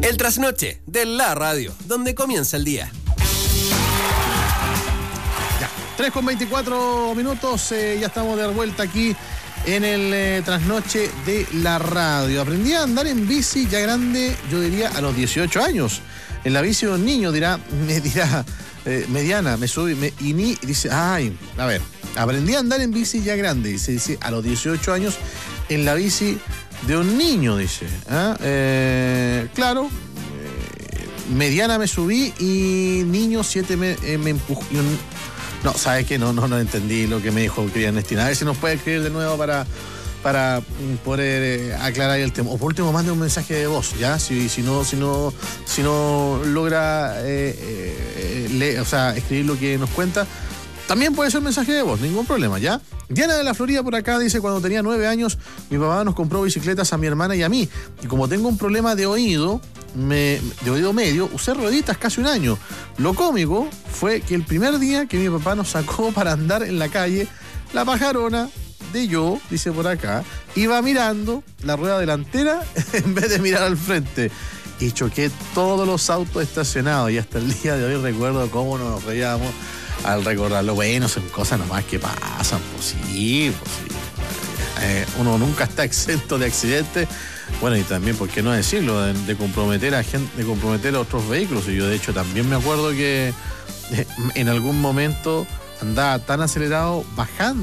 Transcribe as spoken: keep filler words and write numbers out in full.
El trasnoche de la radio, donde comienza el día. Ya, tres con veinticuatro minutos, eh, ya estamos de vuelta aquí en el eh, trasnoche de la radio. Aprendí a andar en bici ya grande, yo diría a los dieciocho años. En la bici de un niño dirá, me dirá, eh, mediana, me subí, me, y ni, dice, ay, a ver, aprendí a andar en bici ya grande, dice, dice, a los dieciocho años, en la bici de un niño, dice. ¿Ah? Eh, claro, eh, mediana me subí y niño siete me, eh, me empujó. No, ¿sabes qué? No, no, no entendí lo que me dijo querida Ernestina. A ver si nos puede escribir de nuevo para, para poder eh, aclarar el tema. O por último, mande un mensaje de voz, ¿ya? Si, si no, si no, si no logra eh, eh, leer, o sea, escribir lo que nos cuenta, también puede ser un mensaje de voz, ningún problema, ¿ya? Diana de la Florida por acá dice, cuando tenía nueve años, mi papá nos compró bicicletas a mi hermana y a mí. Y como tengo un problema de oído, me, de oído medio, usé rueditas casi un año. Lo cómico fue que el primer día que mi papá nos sacó para andar en la calle, la pajarona de yo, dice por acá, iba mirando la rueda delantera en vez de mirar al frente. Y choqué todos los autos estacionados. Y hasta el día de hoy recuerdo cómo nos reíamos al recordarlo. Bueno, son cosas nomás que pasan, pues sí, pues sí. Eh, uno nunca está exento de accidentes. Bueno, y también, ¿por qué no decirlo? De, de comprometer a gente, de comprometer a otros vehículos. Y yo, de hecho, también me acuerdo que eh, en algún momento andaba tan acelerado bajando